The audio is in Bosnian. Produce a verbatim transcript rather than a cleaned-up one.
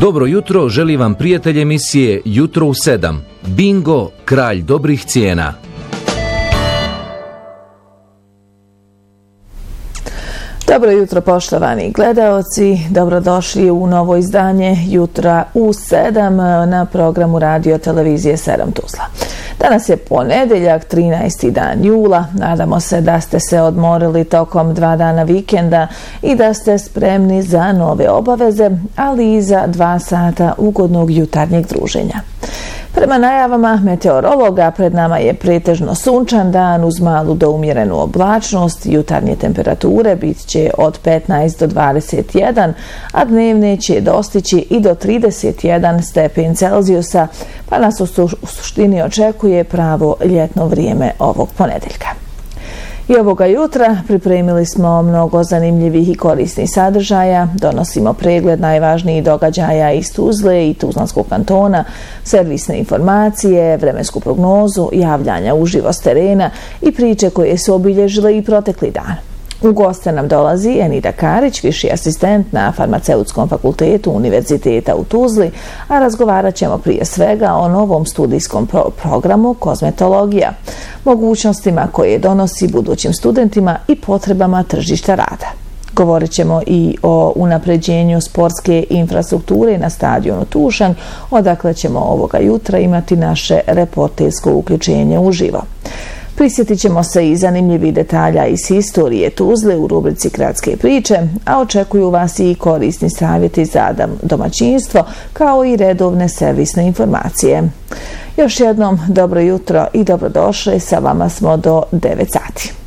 Dobro jutro, želi vam prijatelj emisije Jutro u sedam. Bingo, kralj dobrih cijena. Dobro jutro, poštovani gledaoci, dobrodošli u novo izdanje Jutra u sedam na programu radio televizije sedam Tuzla. Danas je ponedeljak, trinaesti dan jula. Nadamo se da ste se odmorili tokom dva dana vikenda i da ste spremni za nove obaveze, ali i za dva sata ugodnog jutarnjeg druženja. Prema najavama meteorologa, pred nama je pretežno sunčan dan uz malu do umjerenu oblačnost. Jutarnje temperature bit će od petnaest do dvadeset jedan, a dnevne će dostići i do trideset jedan stepen Celzijusa, pa nas u suštini očekuje pravo ljetno vrijeme ovog ponedeljka. I ovoga jutra pripremili smo mnogo zanimljivih i korisnih sadržaja, donosimo pregled najvažnijih događaja iz Tuzle i Tuzlanskog kantona, servisne informacije, vremensku prognozu, javljanja uživo s terena i priče koje su obilježile i protekli dan. U goste nam dolazi Enida Karić, viši asistent na Farmaceutskom fakultetu Univerziteta u Tuzli, a razgovarat ćemo prije svega o novom studijskom pro programu Kozmetologija, mogućnostima koje donosi budućim studentima i potrebama tržišta rada. Govorit ćemo i o unapređenju sportske infrastrukture na stadionu Tušan, odakle ćemo ovoga jutra imati naše reportersko uključenje uživo. Prisjetit ćemo se i zanimljivih detalja iz historije Tuzle u rubrici Gradske priče, a očekuju vas i korisni savjeti za domaćinstvo, kao i redovne servisne informacije. Još jednom dobro jutro i dobrodošli, sa vama smo do devet sati.